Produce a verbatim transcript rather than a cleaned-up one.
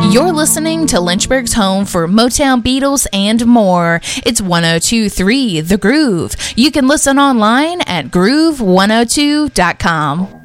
You're listening to Lynchburg's home for Motown, Beatles, and more. It's one oh two point three The Groove. You can listen online at groove one oh two dot com.